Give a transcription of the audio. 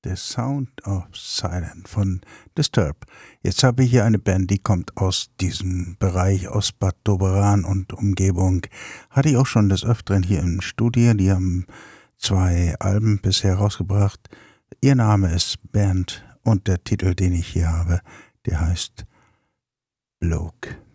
The Sound of Silence von Disturbed. Jetzt habe ich hier eine Band, die kommt aus diesem Bereich, aus Bad Doberan und Umgebung. Hatte ich auch schon des Öfteren hier im Studio. Die haben 2 Alben bisher rausgebracht. Ihr Name ist Bernd und der Titel, den ich hier habe, der heißt Bloke.